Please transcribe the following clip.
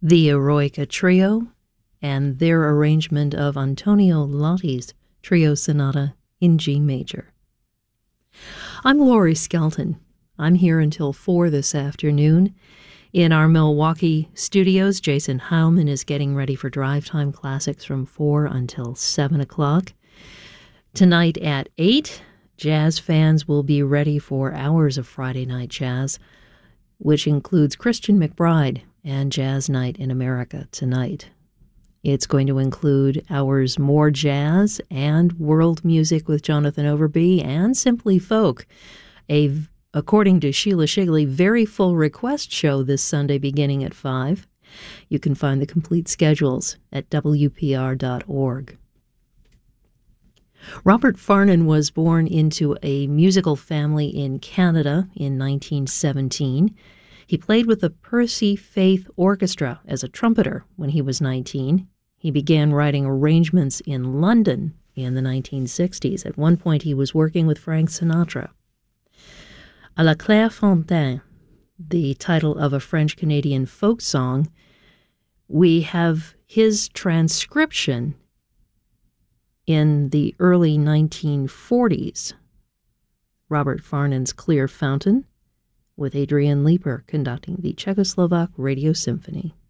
the Eroica Trio, and their arrangement of Antonio Lotti's Trio Sonata in G major. I'm Laurie Skelton. I'm here until 4 this afternoon. In our Milwaukee studios, Jason Heilman is getting ready for Drive Time Classics from 4 until 7 o'clock. Tonight at 8, jazz fans will be ready for hours of Friday Night Jazz, which includes Christian McBride and Jazz Night in America tonight. It's going to include hours more jazz and world music with Jonathan Overby and Simply Folk, according to Sheila Shigley, very full request show this Sunday beginning at 5. You can find the complete schedules at WPR.org. Robert Farnon was born into a musical family in Canada in 1917. He played with the Percy Faith Orchestra as a trumpeter when he was 19. He began writing arrangements in London in the 1960s. At one point, he was working with Frank Sinatra. À la Clairefontaine, the title of a French-Canadian folk song, we have his transcription in the early 1940s. Robert Farnon's Clear Fountain, with Adrian Leeper conducting the Czechoslovak Radio Symphony.